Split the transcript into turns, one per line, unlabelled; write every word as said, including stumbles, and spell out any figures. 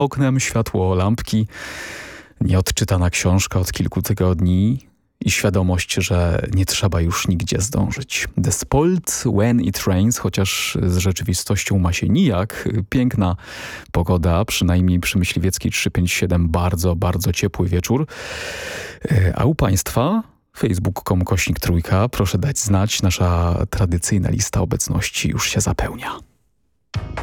oknem światło lampki, nieodczytana książka od kilku tygodni i świadomość, że nie trzeba już nigdzie zdążyć. The Spoiled When It Rains, chociaż z rzeczywistością ma się nijak. Piękna pogoda, przynajmniej przy Myśliwieckiej trzysta pięćdziesiąt siedem. Bardzo, bardzo ciepły wieczór. A u Państwa facebook kropka com kośnik trójka. Proszę dać znać, nasza tradycyjna lista obecności już się zapełnia.